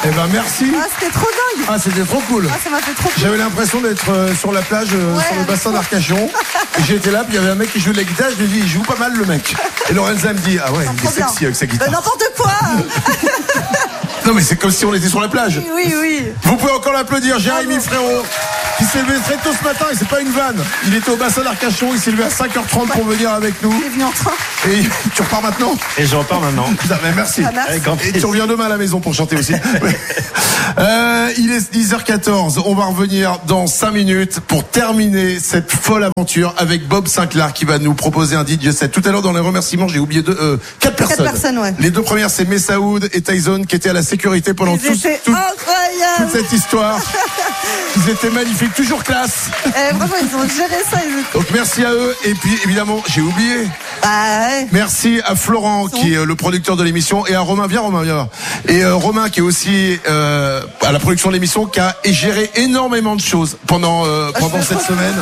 Eh ben merci. Ah, c'était trop dingue. Ah, c'était trop cool. Ah, ça m'a fait trop cool. J'avais l'impression d'être sur la plage, sur le bassin d'Arcachon. J'étais là, puis il y avait un mec qui jouait de la guitare. Je lui ai dit, il joue pas mal le mec. Et Lorenza me dit, ah ouais, il est sexy avec sa guitare. N'importe quoi. Non mais c'est comme si on était sur la plage. Oui. Vous pouvez encore l'applaudir, Jérémy Frérot, qui s'est levé très tôt ce matin, et c'est pas une vanne. Il était au bassin d'Arcachon, il s'est levé à 5h30 pour venir avec nous. Il est venu en train. Et tu repars maintenant? Et je repars maintenant. Mais merci. Merci. Et tu reviens demain à la maison pour chanter aussi. Il est 10h14. On va revenir dans 5 minutes pour terminer cette folle aventure avec Bob Sinclair qui va nous proposer un DJ set. Tout à l'heure dans les remerciements, j'ai oublié 4 personnes. 4 personnes, ouais. Les 2 premières, c'est Messaoud et Tyson qui étaient à la sécurité pendant toute cette histoire. Ils étaient magnifiques, toujours classe. Vraiment, ils ont géré ça. Donc merci à eux. Et puis évidemment, j'ai oublié. Ouais. Merci à Florent qui est le producteur de l'émission et à Romain. Viens Romain. Et Romain qui est aussi à la production de l'émission, qui a géré énormément de choses pendant cette semaine.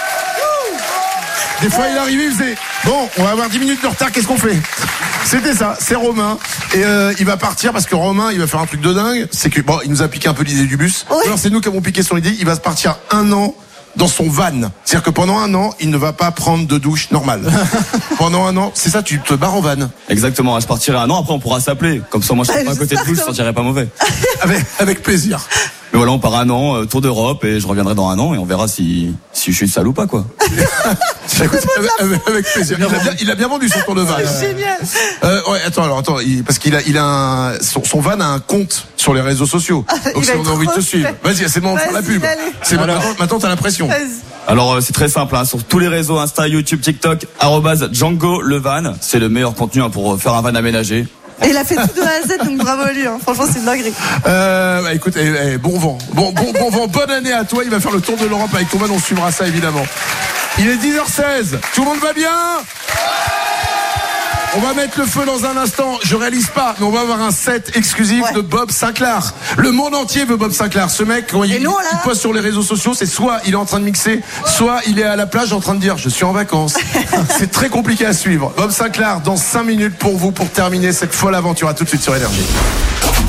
Des fois il arrivait, il faisait bon, on va avoir 10 minutes de retard, qu'est-ce qu'on fait? C'était ça, c'est Romain. Et il va partir parce que Romain, il va faire un truc de dingue. C'est que bon, il nous a piqué un peu l'idée du bus. Oui. Alors c'est nous qui avons piqué son idée. Il va se partir 1 an dans son van. C'est-à-dire que pendant 1 an, il ne va pas prendre de douche normale. Pendant 1 an, c'est ça, tu te barres en van. Exactement, je partirai 1 an, après on pourra s'appeler. Comme ça, moi je serai pas à côté de vous, je ne sentirai pas mauvais. Avec plaisir. Mais voilà, on part 1 an, tour d'Europe, et je reviendrai dans 1 an, et on verra si je suis sale ou pas, quoi. Avec plaisir. Il a bien vendu son tour de van. C'est génial. Ouais, attends, parce qu'il a son van a un compte sur les réseaux sociaux. Donc si on a envie de te suivre, vas-y, c'est bon, on fait la pub. C'est maintenant t'as la pression. Alors c'est très simple, sur tous les réseaux, Insta, YouTube, TikTok, @Django le van. C'est le meilleur contenu pour faire un van aménagé. Et il a fait tout de A à Z, donc bravo à lui. Franchement, c'est une dinguerie. Écoute, bon vent. Bon vent, bonne année à toi. Il va faire le tour de l'Europe avec ton van, on suivra ça évidemment. Il est 10h16. Tout le monde va bien? On va mettre le feu dans un instant. Je réalise pas, mais on va avoir un set exclusif de Bob Sinclair. Le monde entier veut Bob Sinclair. Ce mec, quand il poste sur les réseaux sociaux, c'est soit il est en train de mixer, soit il est à la plage en train de dire je suis en vacances. C'est très compliqué à suivre. Bob Sinclair dans 5 minutes pour vous, pour terminer cette folle aventure. À tout de suite sur Énergie.